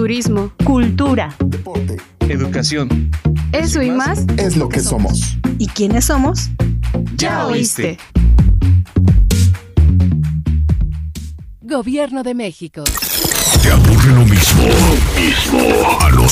turismo, cultura, deporte, educación. Eso y más es lo que somos. ¿Y quiénes somos? Ya oíste. Gobierno de México. ¿Te aburre lo mismo? A los